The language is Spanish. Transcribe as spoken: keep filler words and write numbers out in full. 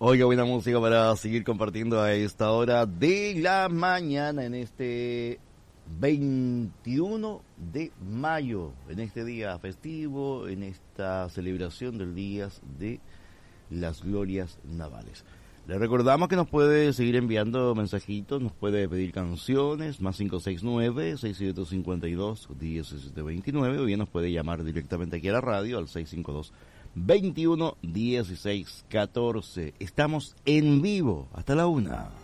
Oiga, buena música para seguir compartiendo a esta hora de la mañana en este veintiuno de mayo, en este día festivo, en esta celebración del Día de las Glorias Navales. Le recordamos que nos puede seguir enviando mensajitos, nos puede pedir canciones, más cinco seis nueve, seis siete cinco dos, uno cero siete dos nueve, o bien nos puede llamar directamente aquí a la radio al seis cinco dos, veintiuno, dieciséis, catorce. Estamos en vivo hasta la una.